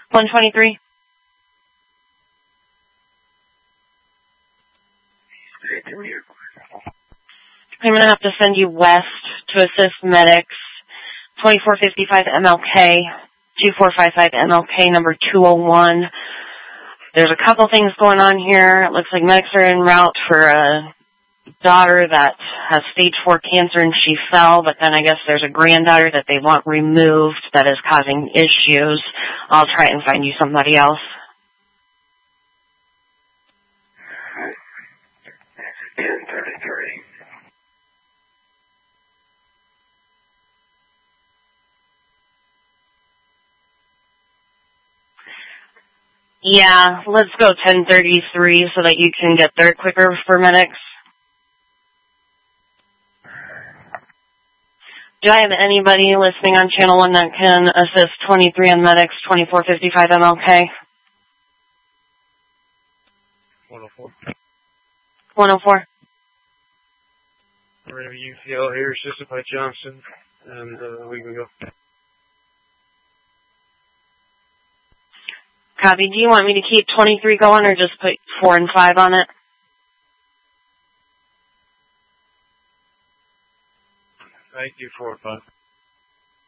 123. I'm going to have to send you west to assist medics. 2455 MLK, 2455 MLK, number 201. There's a couple things going on here. It looks like medics are en route for a daughter that has stage 4 cancer and she fell, but then I guess there's a granddaughter that they want removed that is causing issues. I'll try and find you somebody else. 1033. Yeah, let's go 1033 so that you can get there quicker for medics. Do I have anybody listening on Channel 1 that can assist 23 on medics, 2455 MLK? 104. 104. We're going to UCL here, assisted by Johnson, and we can go. Copy. Do you want me to keep 23 going or just put 4 and 5 on it? I do 4 and 5.